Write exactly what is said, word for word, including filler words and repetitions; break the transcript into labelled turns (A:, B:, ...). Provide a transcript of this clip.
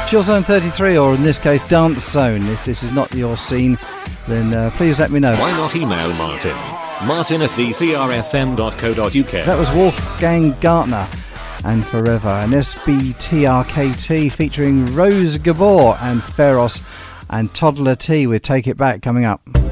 A: Chill Zone thirty-three, or in this case Dance Zone. If this is not your scene, then uh, please let me know.
B: Why not email Martin? Martin at d c r f m dot co dot u k.
A: That was Wolfgang Gartner and Forever, and S B T R K T featuring Rose Gabor and Feros and Toddler T with Take It Back coming up.